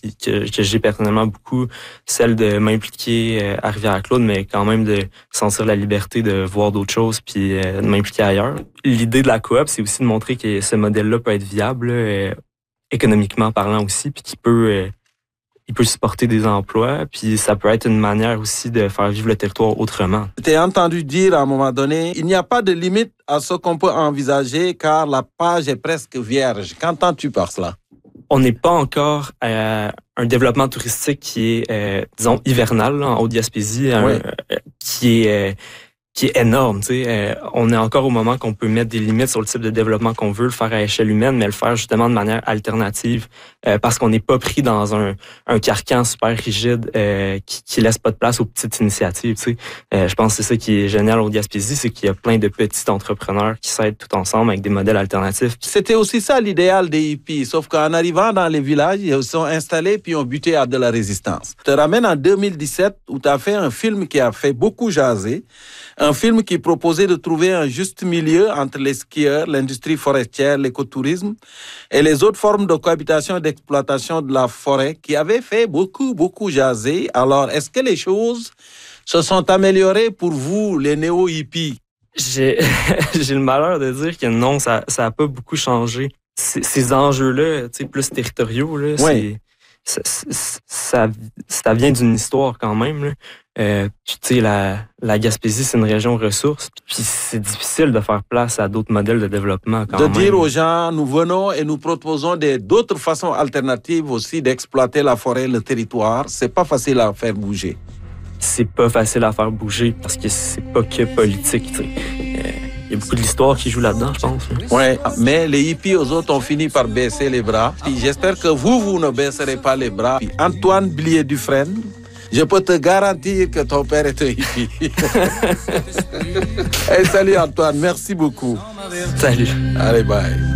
que j'ai personnellement beaucoup, celle de m'impliquer à Rivière-Claude, mais quand même de sentir la liberté de voir d'autres choses puis de m'impliquer ailleurs. L'idée de la coop, c'est aussi de montrer que ce modèle-là peut être viable, économiquement parlant aussi, puis il peut supporter des emplois, puis ça peut être une manière aussi de faire vivre le territoire autrement. Je t'ai entendu dire à un moment donné, il n'y a pas de limite à ce qu'on peut envisager car la page est presque vierge. Qu'entends-tu par cela? On n'est pas encore à un développement touristique qui est, disons, hivernal là, en Haute-Gaspésie, Oui. Qui est énorme. On est encore au moment qu'on peut mettre des limites sur le type de développement qu'on veut, le faire à échelle humaine, mais le faire justement de manière alternative, parce qu'on n'est pas pris dans un carcan super rigide qui laisse pas de place aux petites initiatives. Je pense que c'est ça qui est génial au Gaspésie, c'est qu'il y a plein de petits entrepreneurs qui s'aident tout ensemble avec des modèles alternatifs. C'était aussi ça l'idéal des hippies, sauf qu'en arrivant dans les villages, ils sont installés puis ont buté à de la résistance. Je te ramène en 2017 où tu as fait un film qui a fait beaucoup jaser. Un film qui proposait de trouver un juste milieu entre les skieurs, l'industrie forestière, l'écotourisme et les autres formes de cohabitation et d'exploitation de la forêt qui avaient fait beaucoup jaser. Alors, est-ce que les choses se sont améliorées pour vous, les néo-hippies? J'ai le malheur de dire que non, ça a pas beaucoup changé. Ces enjeux-là, plus territoriaux, là, oui. ça vient d'une histoire quand même, là. Puis tu sais, la Gaspésie, c'est une région ressource. Puis c'est difficile de faire place à d'autres modèles de développement quand même. De dire aux gens, nous venons et nous proposons d'autres façons alternatives aussi d'exploiter la forêt, le territoire. C'est pas facile à faire bouger. C'est pas facile à faire bouger parce que c'est pas que politique, tu sais. Il y a beaucoup de l'histoire qui joue là-dedans, je pense. Oui, mais les hippies aux autres ont fini par baisser les bras. Puis j'espère que vous ne baisserez pas les bras. Puis Antoine Blier-Dufresne, je peux te garantir que ton père est un hippie. Hey, salut Antoine, merci beaucoup. Salut. Allez, bye.